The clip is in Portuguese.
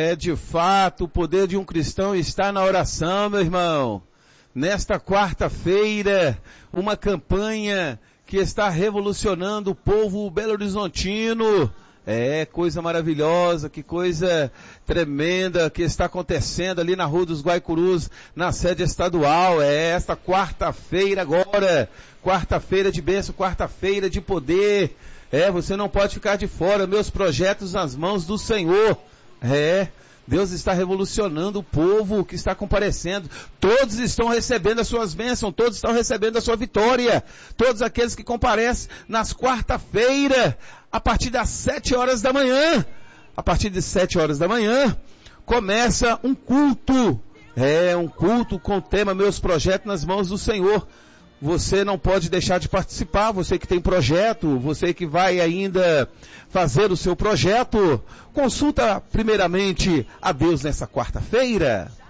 De fato, o poder de um cristão está na oração, meu irmão. Nesta quarta-feira, uma campanha que está revolucionando o povo belo-horizontino. Coisa maravilhosa, que coisa tremenda que está acontecendo ali na Rua dos Guaicurus, na sede estadual. Esta quarta-feira agora, quarta-feira de bênção, quarta-feira de poder. Você não pode ficar de fora, meus projetos nas mãos do Senhor. Deus está revolucionando o povo que está comparecendo. Todos estão recebendo as suas bênçãos, todos estão recebendo a sua vitória. Todos aqueles que comparecem nas quarta-feira, a partir das 7 horas da manhã. A partir de 7 horas da manhã, começa um culto. Um culto com o tema Meus Projetos nas Mãos do Senhor. Você não pode deixar de participar, você que tem projeto, você que vai ainda fazer o seu projeto, consulta primeiramente a Deus nessa quarta-feira.